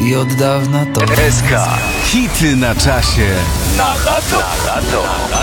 I od dawna to SK. Hity na czasie. Na lato.